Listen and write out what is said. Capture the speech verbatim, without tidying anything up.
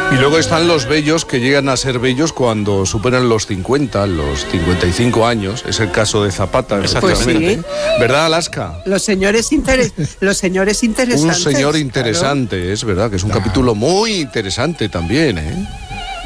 Y luego están los bellos que llegan a ser bellos cuando superan los cincuenta, los cincuenta y cinco años. Es el caso de Zapata, exactamente. Pues sí. ¿Verdad, Alaska? Los señores, interes- los señores interesantes. Un señor interesante, claro. Es verdad, que es un claro. capítulo muy interesante también, ¿eh?